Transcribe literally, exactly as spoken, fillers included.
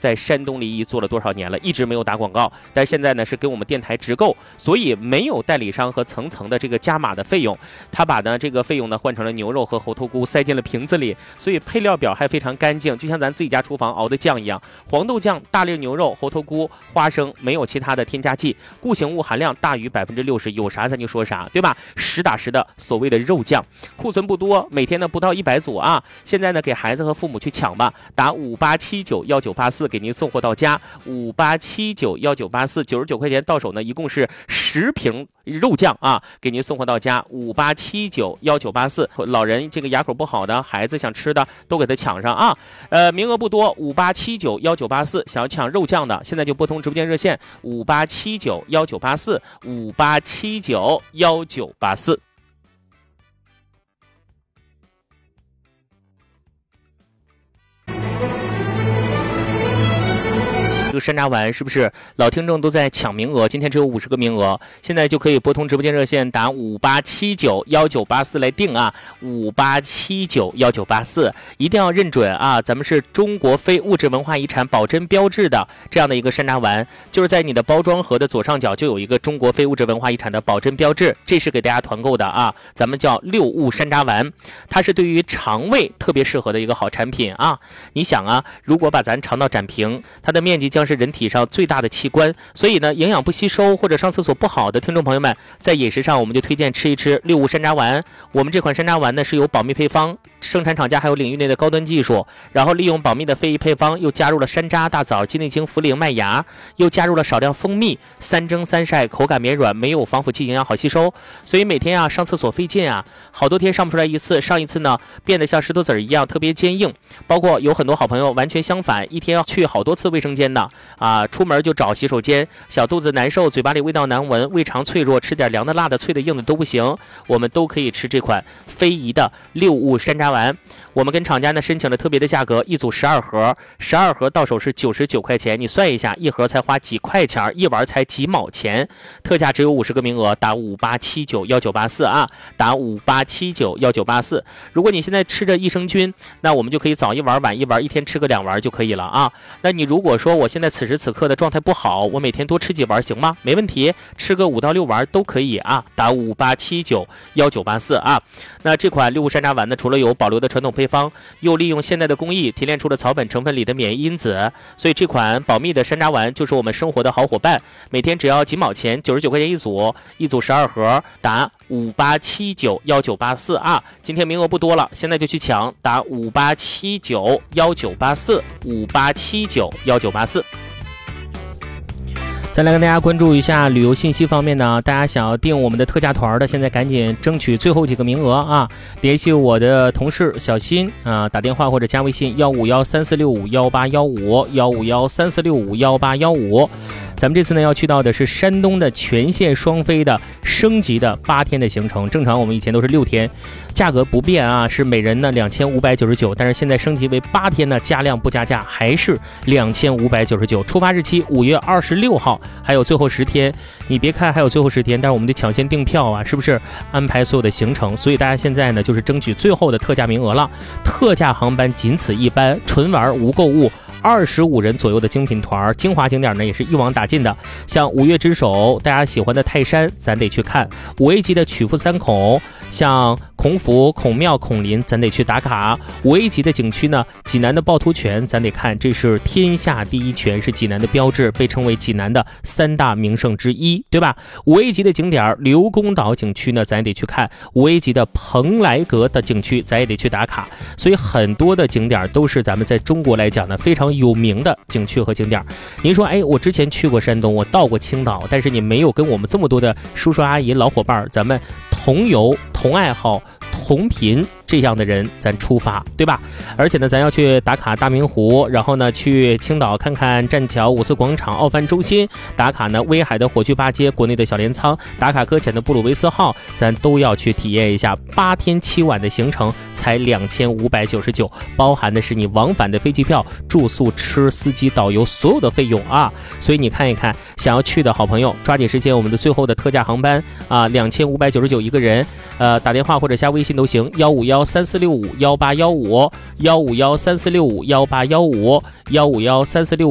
在山东临沂做了多少年了，一直没有打广告，但现在呢是跟我们电台直购，所以没有代理商和层层的这个加码的费用，他把呢这个费用呢换成了牛肉和猴头菇塞进了瓶子里，所以配料表还非常干净，就像咱自己家厨房熬的酱一样，黄豆酱、大粒牛肉、猴头菇、花生，没有其他的添加剂，固形物含量大于百分之六十，有啥咱就说啥，对吧？实打实的所谓的肉酱，库存不多，每天呢不到一百组啊。现在呢给孩子和父母去抢吧，打五八七九幺九八四给您送货到家，五八七九幺九八四，九十九块钱到手呢，一共是十瓶肉酱啊，给您送货到家，五八七九幺九八四。老人这个牙口不好的，孩子想吃的都给他抢上啊。呃，名额不多，五八七九幺九八四，想要抢肉酱的，现在就拨通直播间热线五八七九幺九八四，五八七九幺九八四。这个山楂丸是不是老听众都在抢名额？今天只有五十个名额，现在就可以拨通直播间热线打五八七九幺九八四来定啊，五八七九幺九八四，一定要认准啊！咱们是中国非物质文化遗产保真标志的这样的一个山楂丸，就是在你的包装盒的左上角就有一个中国非物质文化遗产的保真标志，这是给大家团购的啊，咱们叫六物山楂丸，它是对于肠胃特别适合的一个好产品啊！你想啊，如果把咱肠道展平，它的面积将是人体上最大的器官，所以呢，营养不吸收或者上厕所不好的听众朋友们，在饮食上我们就推荐吃一吃六物山楂丸。我们这款山楂丸呢是有保密配方，生产厂家还有领域内的高端技术，然后利用保密的非遗配方，又加入了山楂、大枣、鸡内精、茯苓、麦芽，又加入了少量蜂蜜，三蒸三晒，口感绵软，没有防腐剂，营养好吸收。所以每天啊上厕所费劲啊，好多天上不出来一次，上一次呢变得像石头子儿一样特别坚硬。包括有很多好朋友完全相反，一天要去好多次卫生间呢。啊，出门就找洗手间，小肚子难受，嘴巴里味道难闻，胃肠脆弱，吃点凉的、辣的、脆的、硬的都不行，我们都可以吃这款非遗的六物山楂丸。我们跟厂家呢申请了特别的价格，一组十二盒，十二盒到手是九十九块钱，你算一下，一盒才花几块钱，一丸才几毛钱，特价只有五十个名额，打五八七九幺九八四啊，打五八七九幺九八四。如果你现在吃着益生菌，那我们就可以早一丸晚一丸，一天吃个两丸就可以了啊。那你如果说我现在此时此刻的状态不好，我每天多吃几丸行吗？没问题，吃个五到六丸都可以啊，打五八七九幺九八四啊。那这款六物山楂丸呢，除了有保留的传统配方，又利用现代的工艺提炼出了草本成分里的免疫因子，所以这款保密的山楂丸就是我们生活的好伙伴。每天只要几毛钱，九十九块钱一组，一组十二盒，打五八七九幺九八四啊。今天名额不多了，现在就去抢，打五八七九幺九八四，五八七九幺九八四。再来跟大家关注一下旅游信息方面呢，大家想要订我们的特价团的，现在赶紧争取最后几个名额啊！联系我的同事小新啊，打电话或者加微信幺五幺三四六五幺八幺五幺五幺三四六五幺八幺五。咱们这次呢要去到的是山东的全线双飞的升级的八天的行程，正常我们以前都是六天，价格不变啊，是每人呢两千五百九十九，但是现在升级为八天呢，加量不加价，还是两千五百九十九。出发日期五月二十六号，还有最后十天。你别看还有最后十天，但是我们得抢先订票啊，是不是？安排所有的行程，所以大家现在呢就是争取最后的特价名额了。特价航班仅此一班，纯玩无购物。二十五人左右的精品团，精华景点呢也是一网打尽的，像五岳之首，大家喜欢的泰山，咱得去看；五 A 级的曲阜三孔，像孔府、孔庙、孔林，咱得去打卡；五 A 级的景区呢，济南的趵突泉，咱得看，这是天下第一泉，是济南的标志，被称为济南的三大名胜之一，对吧？五 A 级的景点，刘公岛景区呢，咱也得去看；五 A 级的蓬莱阁的景区，咱也得去打卡。所以很多的景点都是咱们在中国来讲呢非常有名的景区和景点。您说，哎，我之前去过山东，我到过青岛，但是你没有跟我们这么多的叔叔阿姨、老伙伴，咱们同游、同爱好、同频这样的人，咱出发，对吧？而且呢，咱要去打卡大明湖，然后呢，去青岛看看栈桥、五四广场、奥帆中心，打卡呢威海的火炬八街、国内的小镰仓，打卡搁浅的布鲁维斯号，咱都要去体验一下。八天七晚的行程才两千五百九十九，包含的是你往返的飞机票、住宿、吃、司机、导游所有的费用啊！所以你看一看，想要去的好朋友，抓紧时间，我们的最后的特价航班啊，两千五百九十九一个人，呃，打电话或者加微信都行，幺五幺三四六五幺八幺五，幺五幺三四六五幺八幺五，幺五幺三四六